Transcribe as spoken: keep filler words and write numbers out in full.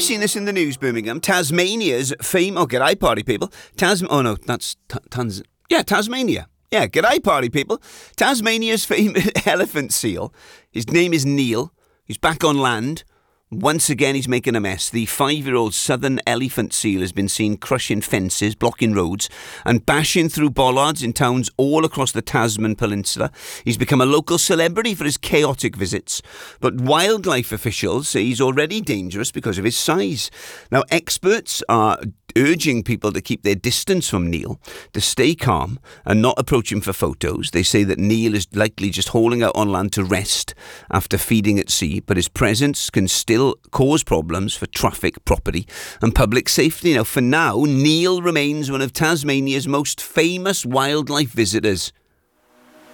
I've seen this in the news, Birmingham. Tasmania's fame... Oh, g'day, party people. Tas... Oh, no, that's... T- Tans... Yeah, Tasmania. Yeah, g'day, party people. Tasmania's famous elephant seal. His name is Neil. He's back on land. Once again, he's making a mess. The five-year-old southern elephant seal has been seen crushing fences, blocking roads, and bashing through bollards in towns all across the Tasman Peninsula. He's become a local celebrity for his chaotic visits, but wildlife officials say he's already dangerous because of his size. Now, experts are urging people to keep their distance from Neil, to stay calm and not approach him for photos. They say that Neil is likely just hauling out on land to rest after feeding at sea, but his presence can still cause problems for traffic, property and public safety. Now, for now, Neil remains one of Tasmania's most famous wildlife visitors.